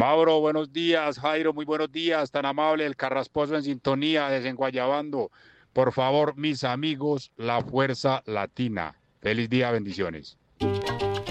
Mauro, buenos días. Jairo, muy buenos días. Tan amable, el Carrasposo en sintonía, desenguayabando. Por favor, mis amigos, la Fuerza Latina. Feliz día, bendiciones.